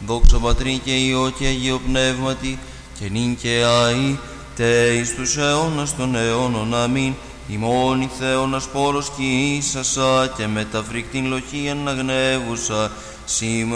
δόξα Πατρί και Υιό και Αγίο Πνεύματι, και νυν και αεί, τε εις τους αιώνας των αιώνων. Αμήν. Ημών Θεώνας πόρος κι ίσασα, και με τα φρικτήν λοχίαν αγνεύουσα,